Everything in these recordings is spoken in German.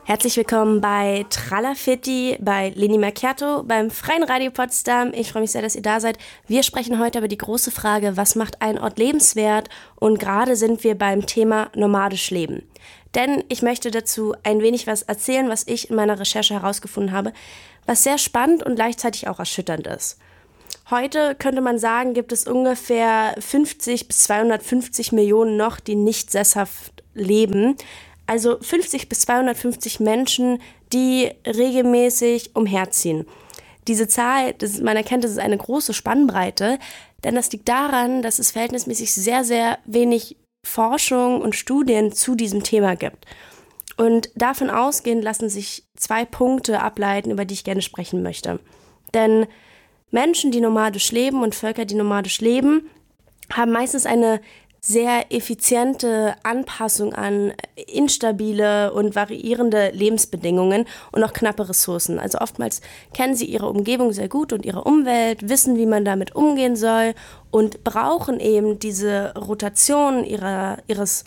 Herzlich willkommen bei Tralafitti, bei Leni Macchiato, beim Freien Radio Potsdam. Ich freue mich sehr, dass ihr da seid. Wir sprechen heute über die große Frage, was macht einen Ort lebenswert? Und gerade sind wir beim Thema nomadisch leben. Denn ich möchte dazu ein wenig was erzählen, was ich in meiner Recherche herausgefunden habe, was sehr spannend und gleichzeitig auch erschütternd ist. Heute könnte man sagen, gibt es ungefähr 50 bis 250 Millionen noch, die nicht sesshaft leben. Also 50 bis 250 Menschen, die regelmäßig umherziehen. Diese Zahl, man erkennt, das ist eine große Spannbreite, denn das liegt daran, dass es verhältnismäßig sehr, sehr wenig Forschung und Studien zu diesem Thema gibt. Und davon ausgehend lassen sich 2 Punkte ableiten, über die ich gerne sprechen möchte. Denn Menschen, die nomadisch leben und Völker, die nomadisch leben, haben meistens eine sehr effiziente Anpassung an instabile und variierende Lebensbedingungen und auch knappe Ressourcen. Also oftmals kennen sie ihre Umgebung sehr gut und ihre Umwelt, wissen, wie man damit umgehen soll und brauchen eben diese Rotation ihres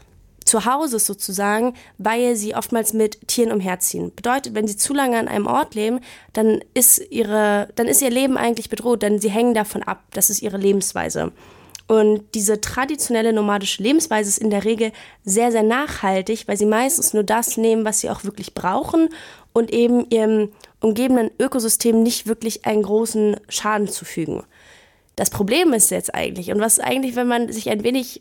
Zuhauses sozusagen, weil sie oftmals mit Tieren umherziehen. Bedeutet, wenn sie zu lange an einem Ort leben, dann ist ihr Leben eigentlich bedroht, denn sie hängen davon ab. Das ist ihre Lebensweise. Und diese traditionelle nomadische Lebensweise ist in der Regel sehr, sehr nachhaltig, weil sie meistens nur das nehmen, was sie auch wirklich brauchen und eben ihrem umgebenden Ökosystem nicht wirklich einen großen Schaden zufügen. Das Problem ist jetzt eigentlich, und was eigentlich, wenn man sich ein wenig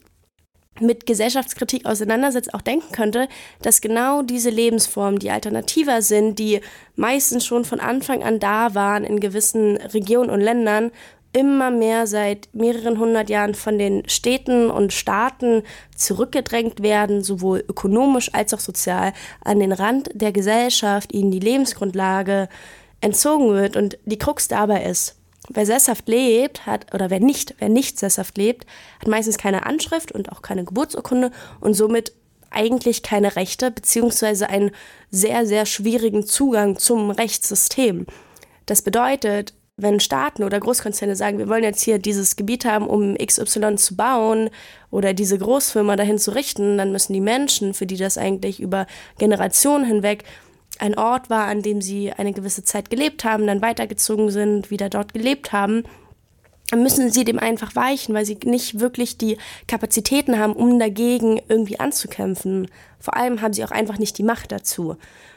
mit Gesellschaftskritik auseinandersetzt, auch denken könnte, dass genau diese Lebensformen, die alternativer sind, die meistens schon von Anfang an da waren in gewissen Regionen und Ländern, immer mehr seit mehreren 100 Jahren von den Städten und Staaten zurückgedrängt werden, sowohl ökonomisch als auch sozial, an den Rand der Gesellschaft, ihnen die Lebensgrundlage entzogen wird. Und die Krux dabei ist, wer sesshaft lebt, wer nicht sesshaft lebt, hat meistens keine Anschrift und auch keine Geburtsurkunde und somit eigentlich keine Rechte, beziehungsweise einen sehr, sehr schwierigen Zugang zum Rechtssystem. Das bedeutet, wenn Staaten oder Großkonzerne sagen, wir wollen jetzt hier dieses Gebiet haben, um XY zu bauen oder diese Großfirma dahin zu richten, dann müssen die Menschen, für die das eigentlich über Generationen hinweg ein Ort war, an dem sie eine gewisse Zeit gelebt haben, dann weitergezogen sind, wieder dort gelebt haben, dann müssen sie dem einfach weichen, weil sie nicht wirklich die Kapazitäten haben, um dagegen irgendwie anzukämpfen. Vor allem haben sie auch einfach nicht die Macht dazu.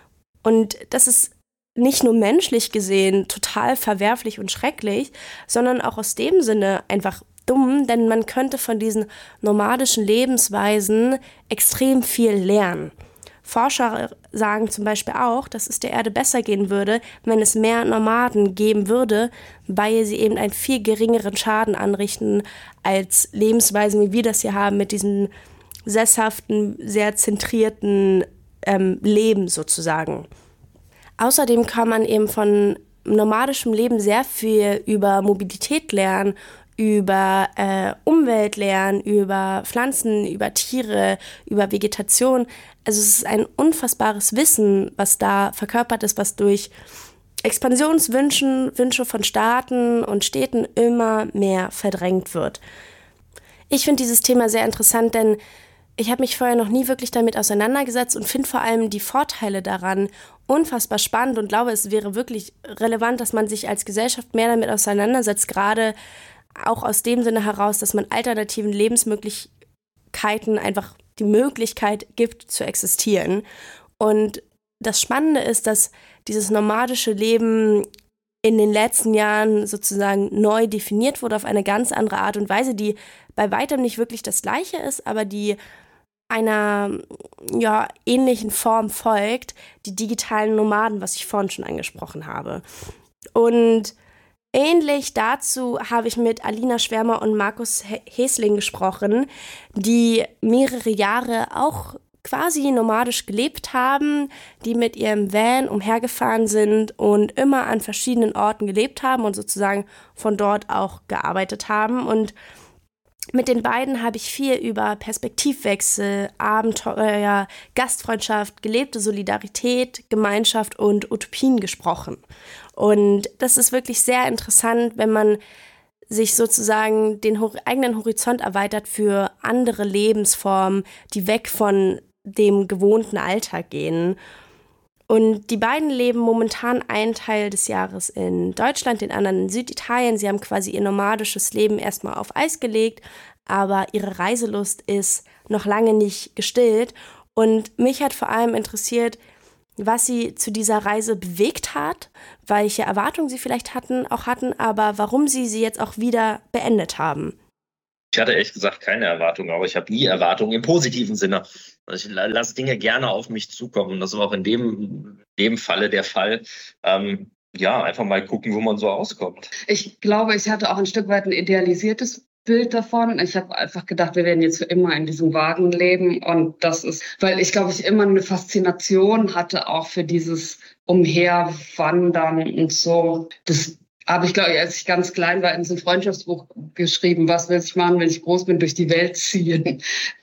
Und das ist nicht nur menschlich gesehen total verwerflich und schrecklich, sondern auch aus dem Sinne einfach dumm, denn man könnte von diesen nomadischen Lebensweisen extrem viel lernen. Forscher sagen zum Beispiel auch, dass es der Erde besser gehen würde, wenn es mehr Nomaden geben würde, weil sie eben einen viel geringeren Schaden anrichten als Lebensweisen, wie wir das hier haben, mit diesem sesshaften, sehr zentrierten Leben sozusagen. Außerdem kann man eben von nomadischem Leben sehr viel über Mobilität lernen, über Umwelt lernen, über Pflanzen, über Tiere, über Vegetation. Also es ist ein unfassbares Wissen, was da verkörpert ist, was durch Wünsche von Staaten und Städten immer mehr verdrängt wird. Ich finde dieses Thema sehr interessant, denn ich habe mich vorher noch nie wirklich damit auseinandergesetzt und finde vor allem die Vorteile daran unfassbar spannend und glaube, es wäre wirklich relevant, dass man sich als Gesellschaft mehr damit auseinandersetzt, gerade auch aus dem Sinne heraus, dass man alternativen Lebensmöglichkeiten einfach die Möglichkeit gibt, zu existieren. Und das Spannende ist, dass dieses nomadische Leben in den letzten Jahren sozusagen neu definiert wurde auf eine ganz andere Art und Weise, die bei weitem nicht wirklich das Gleiche ist, aber die einer ähnlichen Form folgt, die digitalen Nomaden, was ich vorhin schon angesprochen habe. Und ähnlich dazu habe ich mit Alina Schwärmer und Markus Hesling gesprochen, die mehrere Jahre auch quasi nomadisch gelebt haben, die mit ihrem Van umhergefahren sind und immer an verschiedenen Orten gelebt haben und sozusagen von dort auch gearbeitet haben. Und mit den beiden habe ich viel über Perspektivwechsel, Abenteuer, Gastfreundschaft, gelebte Solidarität, Gemeinschaft und Utopien gesprochen. Und das ist wirklich sehr interessant, wenn man sich sozusagen den eigenen Horizont erweitert für andere Lebensformen, die weg von dem gewohnten Alltag gehen. Und die beiden leben momentan einen Teil des Jahres in Deutschland, den anderen in Süditalien. Sie haben quasi ihr nomadisches Leben erstmal auf Eis gelegt, aber ihre Reiselust ist noch lange nicht gestillt. Und mich hat vor allem interessiert, was sie zu dieser Reise bewegt hat, welche Erwartungen sie vielleicht hatten, aber warum sie jetzt auch wieder beendet haben. Ich hatte ehrlich gesagt keine Erwartungen, aber ich habe nie Erwartungen im positiven Sinne. Also ich lasse Dinge gerne auf mich zukommen und das war auch in dem Falle der Fall. Einfach mal gucken, wo man so auskommt. Ich glaube, ich hatte auch ein Stück weit ein idealisiertes Bild davon. Ich habe einfach gedacht, wir werden jetzt für immer in diesem Wagen leben und das ist, weil ich glaube, ich immer eine Faszination hatte auch für dieses Umherwandern und so. Das habe ich, glaube ich, als ich ganz klein war, in so ein Freundschaftsbuch geschrieben, was will ich machen, wenn ich groß bin, durch die Welt ziehen.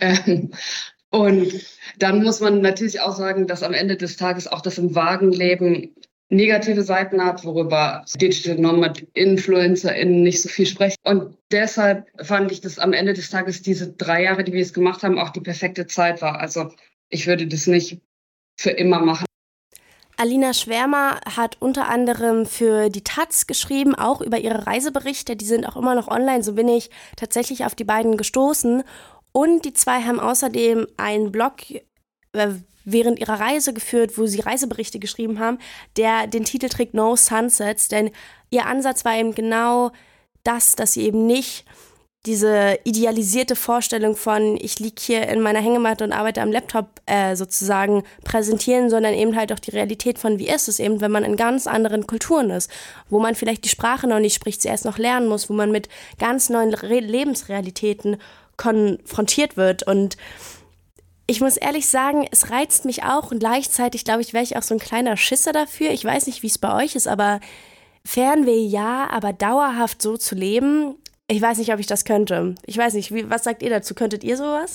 Und dann muss man natürlich auch sagen, dass am Ende des Tages auch das im Wagenleben negative Seiten hat, worüber Digital Nomad InfluencerInnen nicht so viel sprechen. Und deshalb fand ich, dass am Ende des Tages diese 3 Jahre, die wir es gemacht haben, auch die perfekte Zeit war. Also ich würde das nicht für immer machen. Alina Schwärmer hat unter anderem für die Taz geschrieben, auch über ihre Reiseberichte. Die sind auch immer noch online. So bin ich tatsächlich auf die beiden gestoßen. Und die zwei haben außerdem einen Blog während ihrer Reise geführt, wo sie Reiseberichte geschrieben haben, der den Titel trägt No Sunsets, denn ihr Ansatz war eben genau das, dass sie eben nicht diese idealisierte Vorstellung von ich liege hier in meiner Hängematte und arbeite am Laptop sozusagen präsentieren, sondern eben halt auch die Realität von wie ist es eben, wenn man in ganz anderen Kulturen ist, wo man vielleicht die Sprache noch nicht spricht, sie erst noch lernen muss, wo man mit ganz neuen Lebensrealitäten konfrontiert wird. Und ich muss ehrlich sagen, es reizt mich auch und gleichzeitig, glaube ich, wäre ich auch so ein kleiner Schisser dafür. Ich weiß nicht, wie es bei euch ist, aber Fernweh ja, aber dauerhaft so zu leben, ich weiß nicht, ob ich das könnte. Ich weiß nicht, was sagt ihr dazu? Könntet ihr sowas?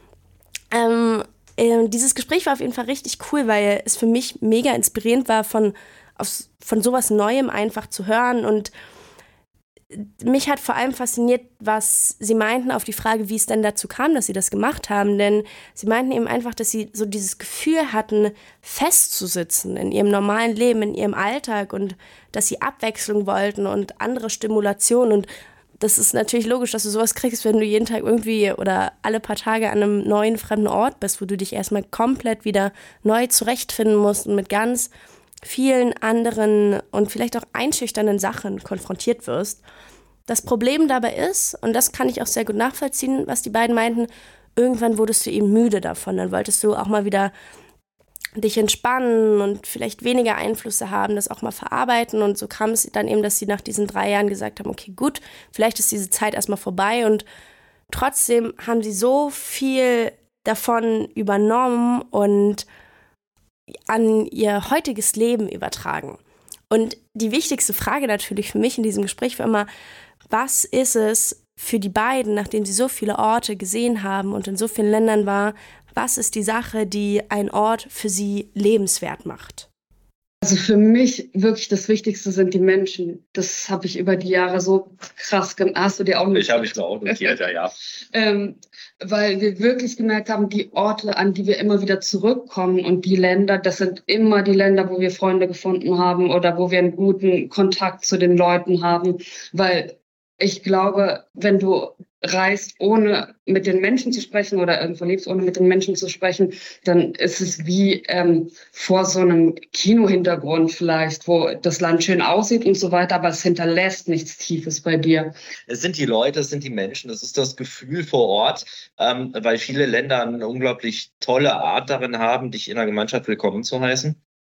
Dieses Gespräch war auf jeden Fall richtig cool, weil es für mich mega inspirierend war, von sowas Neuem einfach zu hören. Und mich hat vor allem fasziniert, was sie meinten auf die Frage, wie es denn dazu kam, dass sie das gemacht haben. Denn sie meinten eben einfach, dass sie so dieses Gefühl hatten, festzusitzen in ihrem normalen Leben, in ihrem Alltag und dass sie Abwechslung wollten und andere Stimulation. Und das ist natürlich logisch, dass du sowas kriegst, wenn du jeden Tag irgendwie oder alle paar Tage an einem neuen, fremden Ort bist, wo du dich erstmal komplett wieder neu zurechtfinden musst und mit ganz vielen anderen und vielleicht auch einschüchternden Sachen konfrontiert wirst. Das Problem dabei ist, und das kann ich auch sehr gut nachvollziehen, was die beiden meinten, irgendwann wurdest du eben müde davon. Dann wolltest du auch mal wieder dich entspannen und vielleicht weniger Einflüsse haben, das auch mal verarbeiten. Und so kam es dann eben, dass sie nach diesen 3 Jahren gesagt haben, okay, gut, vielleicht ist diese Zeit erstmal vorbei. Und trotzdem haben sie so viel davon übernommen und an ihr heutiges Leben übertragen. Und die wichtigste Frage natürlich für mich in diesem Gespräch war immer, was ist es für die beiden, nachdem sie so viele Orte gesehen haben und in so vielen Ländern war, was ist die Sache, die ein Ort für sie lebenswert macht? Also für mich wirklich das Wichtigste sind die Menschen. Das habe ich über die Jahre so krass gemacht. Hast du dir auch notiert? Ich habe mir auch notiert, ja. Weil wir wirklich gemerkt haben, die Orte, an die wir immer wieder zurückkommen und die Länder, das sind immer die Länder, wo wir Freunde gefunden haben oder wo wir einen guten Kontakt zu den Leuten haben. Weil ich glaube, wenn du reist, ohne mit den Menschen zu sprechen oder irgendwo lebst, ohne mit den Menschen zu sprechen, dann ist es wie vor so einem Kinohintergrund vielleicht, wo das Land schön aussieht und so weiter, aber es hinterlässt nichts Tiefes bei dir. Es sind die Leute, es sind die Menschen, es ist das Gefühl vor Ort, weil viele Länder eine unglaublich tolle Art darin haben, dich in der Gemeinschaft willkommen zu heißen.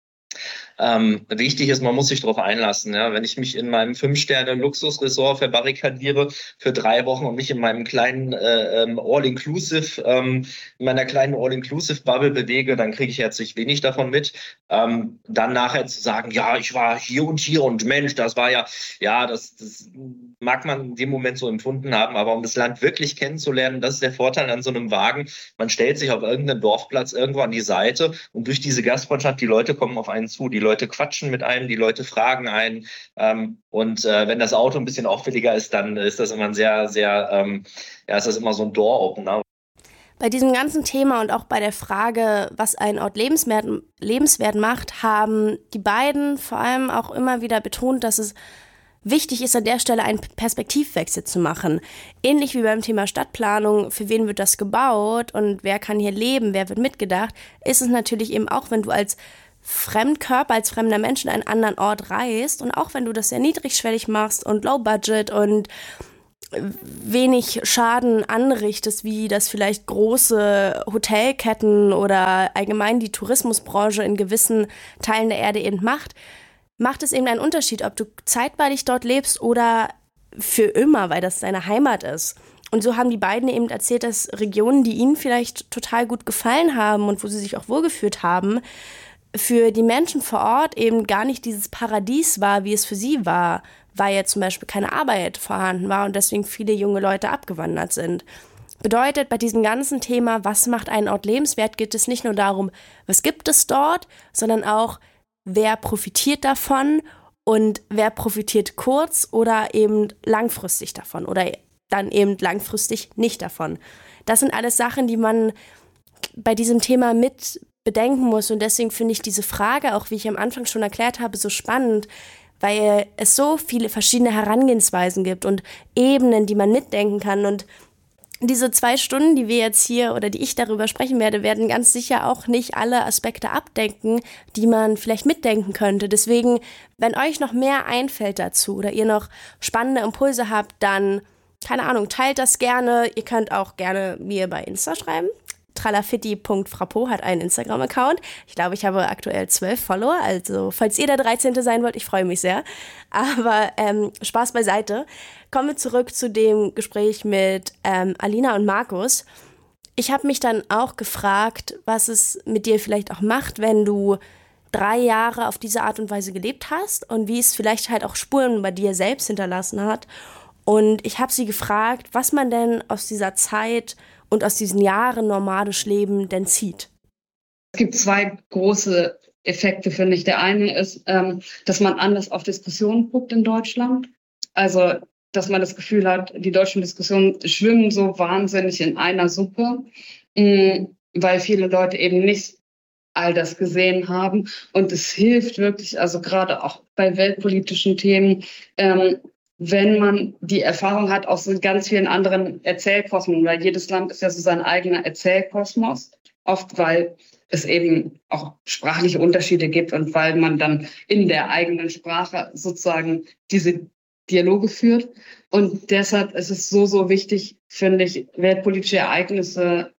Wichtig ist, man muss sich darauf einlassen. Ja? Wenn ich mich in meinem 5-Sterne-Luxusresort verbarrikadiere für 3 Wochen und mich in meinem kleinen All-Inclusive, in meiner kleinen All-Inclusive-Bubble bewege, dann kriege ich herzlich wenig davon mit. Dann nachher zu sagen, ja, ich war hier und Mensch, das war das mag man in dem Moment so empfunden haben, aber um das Land wirklich kennenzulernen, das ist der Vorteil an so einem Wagen. Man stellt sich auf irgendeinen Dorfplatz irgendwo an die Seite und durch diese Gastfreundschaft, die Leute kommen auf einen zu, die Leute quatschen mit einem, die Leute fragen einen. Wenn das Auto ein bisschen auffälliger ist, dann ist das immer ein ist das immer so ein Door-Opener. Bei diesem ganzen Thema und auch bei der Frage, was einen Ort lebenswert macht, haben die beiden vor allem auch immer wieder betont, dass es wichtig ist, an der Stelle einen Perspektivwechsel zu machen. Ähnlich wie beim Thema Stadtplanung, für wen wird das gebaut und wer kann hier leben, wer wird mitgedacht, ist es natürlich eben auch, wenn du als Fremdkörper, als fremder Mensch in einen anderen Ort reist und auch wenn du das sehr niedrigschwellig machst und low budget und wenig Schaden anrichtest, wie das vielleicht große Hotelketten oder allgemein die Tourismusbranche in gewissen Teilen der Erde eben macht es eben einen Unterschied, ob du zeitweilig dort lebst oder für immer, weil das deine Heimat ist. Und so haben die beiden eben erzählt, dass Regionen, die ihnen vielleicht total gut gefallen haben und wo sie sich auch wohlgefühlt haben, für die Menschen vor Ort eben gar nicht dieses Paradies war, wie es für sie war, weil ja zum Beispiel keine Arbeit vorhanden war und deswegen viele junge Leute abgewandert sind. Bedeutet, bei diesem ganzen Thema, was macht einen Ort lebenswert, geht es nicht nur darum, was gibt es dort, sondern auch, wer profitiert davon und wer profitiert kurz oder eben langfristig davon oder dann eben langfristig nicht davon. Das sind alles Sachen, die man bei diesem Thema mit bedenken muss und deswegen finde ich diese Frage, auch wie ich am Anfang schon erklärt habe, so spannend, weil es so viele verschiedene Herangehensweisen gibt und Ebenen, die man mitdenken kann. Und diese 2 Stunden, die wir jetzt hier oder die ich darüber sprechen werde, werden ganz sicher auch nicht alle Aspekte abdecken, die man vielleicht mitdenken könnte. Deswegen, wenn euch noch mehr einfällt dazu oder ihr noch spannende Impulse habt, dann, keine Ahnung, teilt das gerne. Ihr könnt auch gerne mir bei Insta schreiben. Tralafitti.frappo hat einen Instagram-Account. Ich glaube, ich habe aktuell 12 Follower, also falls ihr der 13. sein wollt, ich freue mich sehr. Aber Spaß beiseite. Kommen wir zurück zu dem Gespräch mit Alina und Markus. Ich habe mich dann auch gefragt, was es mit dir vielleicht auch macht, wenn du 3 Jahre auf diese Art und Weise gelebt hast und wie es vielleicht halt auch Spuren bei dir selbst hinterlassen hat. Und ich habe sie gefragt, was man denn aus dieser Zeit und aus diesen Jahren nomadisch Leben denn zieht. Es gibt 2 große Effekte, finde ich. Der eine ist, dass man anders auf Diskussionen guckt in Deutschland. Also, dass man das Gefühl hat, die deutschen Diskussionen schwimmen so wahnsinnig in einer Suppe, weil viele Leute eben nicht all das gesehen haben. Und es hilft wirklich, also gerade auch bei weltpolitischen Themen, wenn man die Erfahrung hat aus so ganz vielen anderen Erzählkosmen, weil jedes Land ist ja so sein eigener Erzählkosmos, oft weil es eben auch sprachliche Unterschiede gibt und weil man dann in der eigenen Sprache sozusagen diese Dialoge führt. Und deshalb ist es so wichtig, finde ich, weltpolitische Ereignisse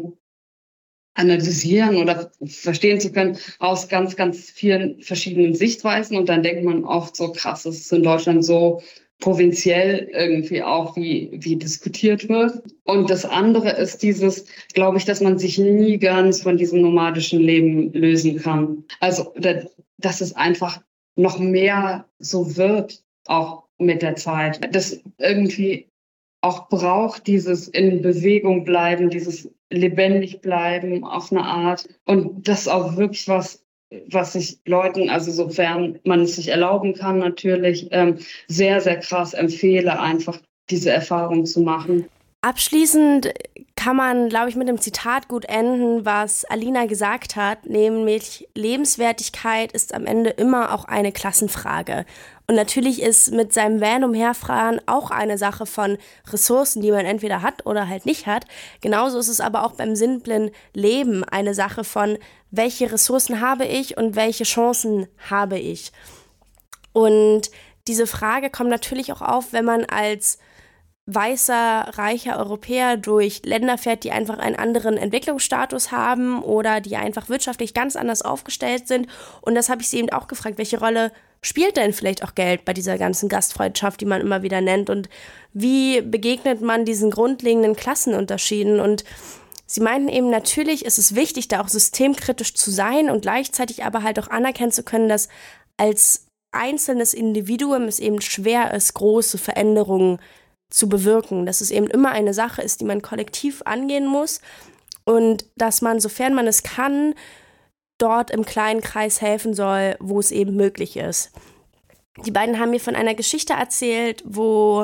analysieren oder verstehen zu können aus ganz, ganz vielen verschiedenen Sichtweisen. Und dann denkt man oft so, krass, es ist in Deutschland so provinziell irgendwie auch, wie diskutiert wird. Und das andere ist dieses, glaube ich, dass man sich nie ganz von diesem nomadischen Leben lösen kann. Also, dass es einfach noch mehr so wird, auch mit der Zeit. Das irgendwie auch braucht, dieses in Bewegung bleiben, dieses lebendig bleiben auf eine Art. Und das ist auch wirklich was ich Leuten, also sofern man es sich erlauben kann, natürlich sehr, sehr krass empfehle, einfach diese Erfahrung zu machen. Abschließend kann man, glaube ich, mit einem Zitat gut enden, was Alina gesagt hat, nämlich Lebenswertigkeit ist am Ende immer auch eine Klassenfrage. Und natürlich ist mit seinem Van umherfahren auch eine Sache von Ressourcen, die man entweder hat oder halt nicht hat. Genauso ist es aber auch beim simplen Leben eine Sache von, welche Ressourcen habe ich und welche Chancen habe ich. Und diese Frage kommt natürlich auch auf, wenn man als weißer, reicher Europäer durch Länder fährt, die einfach einen anderen Entwicklungsstatus haben oder die einfach wirtschaftlich ganz anders aufgestellt sind. Und das habe ich sie eben auch gefragt, welche Rolle spielt denn vielleicht auch Geld bei dieser ganzen Gastfreundschaft, die man immer wieder nennt? Und wie begegnet man diesen grundlegenden Klassenunterschieden? Und sie meinten eben, natürlich ist es wichtig, da auch systemkritisch zu sein und gleichzeitig aber halt auch anerkennen zu können, dass als einzelnes Individuum es eben schwer ist, große Veränderungen zu bewirken, dass es eben immer eine Sache ist, die man kollektiv angehen muss und dass man, sofern man es kann, dort im kleinen Kreis helfen soll, wo es eben möglich ist. Die beiden haben mir von einer Geschichte erzählt, wo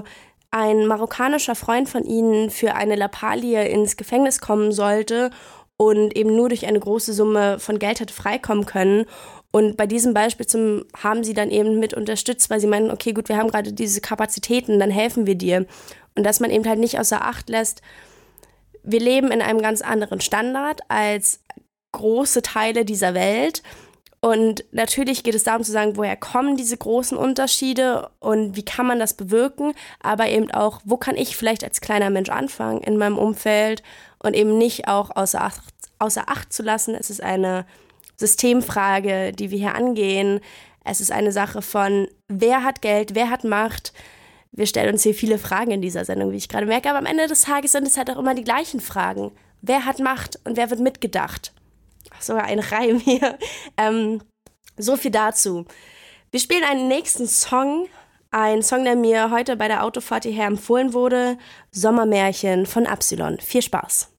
ein marokkanischer Freund von ihnen für eine Lappalie ins Gefängnis kommen sollte und eben nur durch eine große Summe von Geld hätte freikommen können. Und bei diesem Beispiel haben sie dann eben mit unterstützt, weil sie meinen, okay, gut, wir haben gerade diese Kapazitäten, dann helfen wir dir. Und dass man eben halt nicht außer Acht lässt, wir leben in einem ganz anderen Standard als große Teile dieser Welt. Und natürlich geht es darum zu sagen, woher kommen diese großen Unterschiede und wie kann man das bewirken, aber eben auch, wo kann ich vielleicht als kleiner Mensch anfangen in meinem Umfeld und eben nicht auch außer Acht zu lassen. Es ist eine Systemfrage, die wir hier angehen. Es ist eine Sache von, wer hat Geld, wer hat Macht. Wir stellen uns hier viele Fragen in dieser Sendung, wie ich gerade merke, aber am Ende des Tages sind es halt auch immer die gleichen Fragen. Wer hat Macht und wer wird mitgedacht? Sogar ein Reim hier. So viel dazu. Wir spielen einen nächsten Song. Ein Song, der mir heute bei der Autofahrt hierher empfohlen wurde. Sommermärchen von Absilon. Viel Spaß.